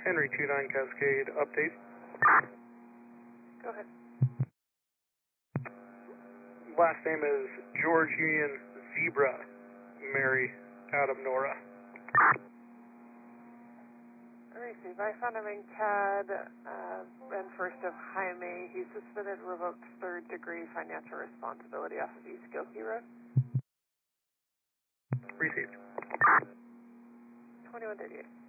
Henry 29 Cascade, update. Go ahead. Last name is George Union Zebra, Mary, Adam Nora. Receive. I found him in CAD and first of Jaime. He suspended revoked third degree financial responsibility off of East Gilkey Road. Received. 2138.